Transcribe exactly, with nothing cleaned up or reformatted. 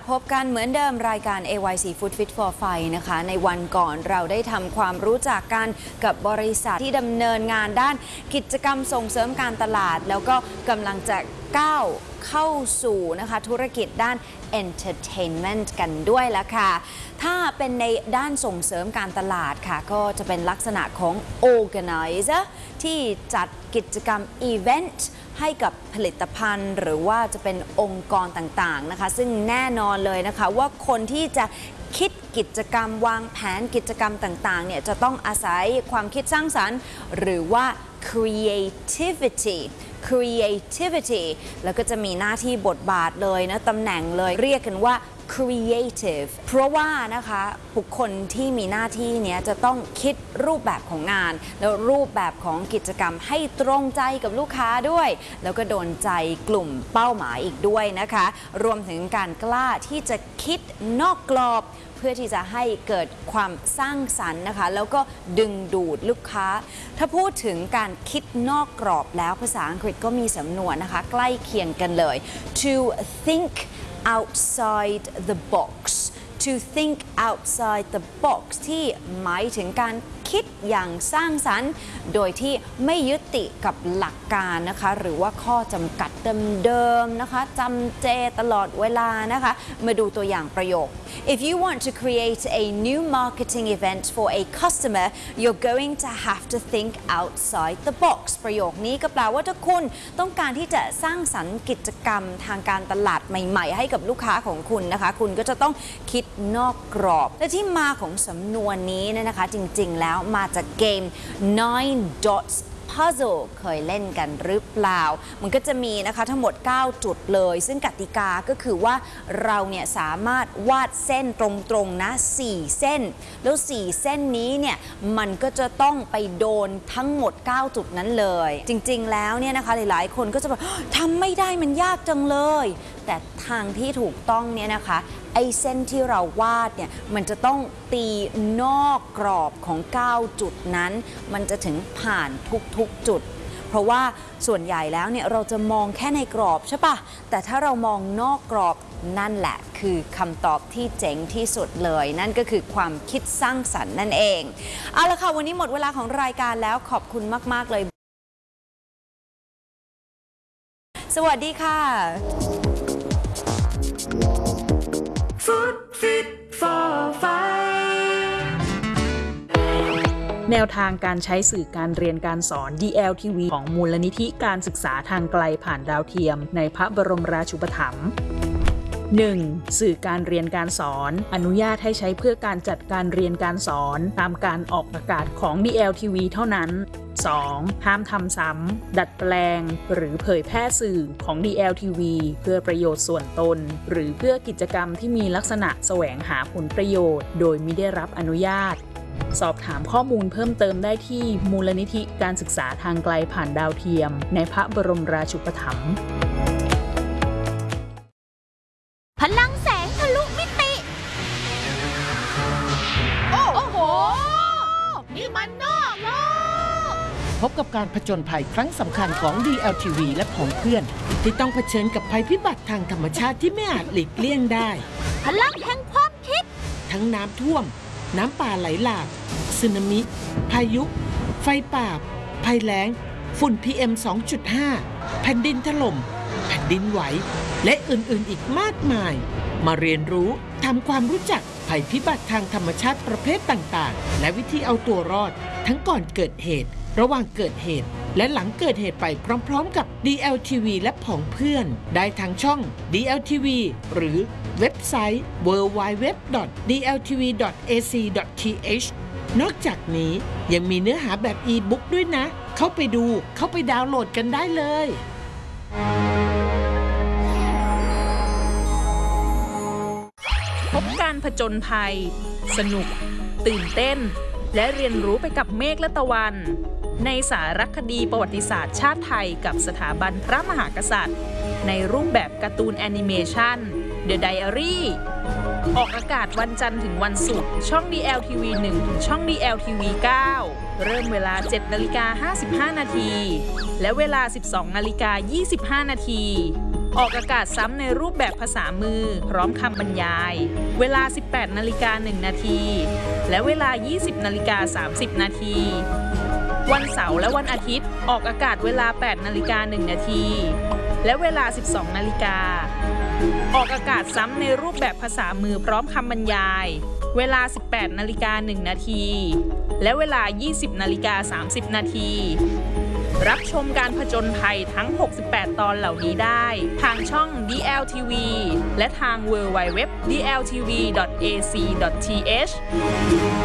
พบกันเหมือนเดิมรายการ เอ วาย ซี Food Fit for Fight นะคะในวันก่อนเราได้ทำความรู้จักกันกับบริษัทที่ดำเนินงานด้านกิจกรรมส่งเสริมการตลาดแล้วก็กำลังจะก้าวเข้าสู่นะคะธุรกิจด้าน Entertainment กันด้วยแล้วค่ะถ้าเป็นในด้านส่งเสริมการตลาดค่ะก็จะเป็นลักษณะของ Organizer ที่จัดกิจกรรม Event ให้กับผลิตภัณฑ์หรือว่าจะเป็นองค์กรต่างๆนะคะซึ่งแน่นอนเลยนะคะว่าคนที่จะคิดกิจกรรมวางแผนกิจกรรมต่างๆเนี่ยจะต้องอาศัยความคิดสร้างสรรค์หรือว่า creativity creativity แล้วก็จะมีหน้าที่บทบาทเลยนะตำแหน่งเลยเรียกกันว่า creative เพราะว่านะคะบุคคลที่มีหน้าที่เนี้ยจะต้องคิดรูปแบบของงานแล้วรูปแบบของกิจกรรมให้ตรงใจกับลูกค้าด้วยแล้วก็โดนใจกลุ่มเป้าหมายอีกด้วยนะคะรวมถึงการกล้าที่จะคิดนอกกรอบเพื่อที่จะให้เกิดความสร้างสรรค์นะคะแล้วก็ดึงดูดลูกค้าถ้าพูดถึงการคิดนอกกรอบแล้วภาษาอังกฤษก็มีสำนวนนะคะใกล้เคียงกันเลย to think outside the box to think outside the box ที่หมายถึงการคิดอย่างสร้างสรรค์โดยที่ไม่ยึดติดกับหลักการนะคะหรือว่าข้อจำกัดเดิมๆนะคะจำเจตลอดเวลานะคะมาดูตัวอย่างประโยค If you want to create a new marketing event for a customer you're going to have to think outside the box ประโยคนี้ก็แปลว่าถ้าคุณต้องการที่จะสร้างสรรค์กิจกรรมทางการตลาดใหม่ๆให้กับลูกค้าของคุณนะคะคุณก็จะต้องคิดนอกกรอบและที่มาของสำนวนนี้นะคะจริงๆแล้วมาจากเกม nine dots puzzle เคยเล่นกันหรือเปล่ามันก็จะมีนะคะทั้งหมดเก้าจุดเลยซึ่งกติกาก็คือว่าเราเนี่ยสามารถวาดเส้นตรงๆนะสี่เส้นแล้วสี่เส้นนี้เนี่ยมันก็จะต้องไปโดนทั้งหมดเก้าจุดนั้นเลยจริงๆแล้วเนี่ยนะคะหลายๆคนก็จะบอกทำไม่ได้มันยากจังเลยแต่ทางที่ถูกต้องเนี่ยนะคะไอ้เส้นที่เราวาดเนี่ยมันจะต้องตีนอกกรอบของเก้าจุดนั้นมันจะถึงผ่านทุกๆจุดเพราะว่าส่วนใหญ่แล้วเนี่ยเราจะมองแค่ในกรอบใช่ปะแต่ถ้าเรามองนอกกรอบนั่นแหละคือคำตอบที่เจ๋งที่สุดเลยนั่นก็คือความคิดสร้างสรรค์นั่นเองเอาละค่ะวันนี้หมดเวลาของรายการแล้วขอบคุณมากๆเลยสวัสดีค่ะ Food Fit for Fight แนวทางการใช้สื่อการเรียนการสอน ดี แอล ที วี ของมูลนิธิการศึกษาทางไกลผ่านดาวเทียมในพระบรมราชูปถัมภ์ หนึ่ง. สื่อการเรียนการสอนอนุญาตให้ใช้เพื่อการจัดการเรียนการสอนตามการออกอากาศของ ดี แอล ที วี เท่านั้น สอง. ห้ามทำซ้ำดัดแปลงหรือเผยแพร่สื่อของ ดี แอล ที วี เพื่อประโยชน์ส่วนตนหรือเพื่อกิจกรรมที่มีลักษณะแสวงหาผลประโยชน์โดยมิได้รับอนุญาตสอบถามข้อมูลเพิ่มเติมได้ที่มูลนิธิการศึกษาทางไกลผ่านดาวเทียมในพระบรมราชูปถัมภ์พลังแสงทะลุมิติโอ้โหนี่มันนอกโลกพบกับการผจญภัยครั้งสำคัญของ ดี แอล ที วี และผองเพื่อนที่ต้องเผชิญกับภัยพิบัติทางธรรมชาติที่ไม่อาจหลีกเลี่ยงได้พลังแห่งความคิดทั้งน้ำท่วมน้ำป่าไหลหลากสึนามิพายุไฟป่าภัยแล้งฝุ่น พี เอ็ม สองจุดห้า แผ่นดินถล่มแผ่นดินไหวและอื่นๆอีกมากมายมาเรียนรู้ทำความรู้จักภัยพิบัติทางธรรมชาติประเภทต่างๆและวิธีเอาตัวรอดทั้งก่อนเกิดเหตุระหว่างเกิดเหตุและหลังเกิดเหตุไปพร้อมๆกับ ดี แอล ที วี และผองเพื่อนได้ทางช่อง ดี แอล ที วี หรือเว็บไซต์ ดับเบิลยู ดับเบิลยู ดับเบิลยู ดอท ดี แอล ที วี ดอท เอ ซี ดอท ที เอช นอกจากนี้ยังมีเนื้อหาแบบอีบุ๊กด้วยนะเข้าไปดูเข้าไปดาวน์โหลดกันได้เลยพบการผจญภัยสนุกตื่นเต้นและเรียนรู้ไปกับเมฆและตะวันในสารคดีประวัติศาสตร์ชาติไทยกับสถาบันพระมหากษัตริย์ในรูปแบบการ์ตูนแอนิเมชัน The Diary ออกอากาศวันจันทร์ถึงวันศุกร์ช่อง ดี แอล ที วี หนึ่ง ถึงช่อง ดี แอล ที วี เก้า เริ่มเวลา เจ็ดนาฬิกาห้าสิบห้านาทีและเวลา สิบสองนาฬิกายี่สิบห้านาทีออกอากาศซ้ำในรูปแบบภาษามือพร้อมคำบรรยายเวลา สิบแปดนาฬิกาหนึ่งนาทีและเวลา ยี่สิบนาฬิกาสามสิบนาทีวันเสาร์และวันอาทิตย์ออกอากาศเวลา แปดนาฬิกาหนึ่งนาทีและเวลา สิบสองนาฬิกาออกอากาศซ้ำในรูปแบบภาษามือพร้อมคำบรรยายเวลา สิบแปดนาฬิกาหนึ่งนาทีและเวลา ยี่สิบนาฬิกาสามสิบนาทีรับชมการผจญภัยทั้ง หกสิบแปด ตอนเหล่านี้ได้ทางช่อง ดี แอล ที วี และทาง ดับเบิลยู ดับเบิลยู ดับเบิลยู ดอท ดี แอล ที วี ดอท เอ ซี ดอท ที เอช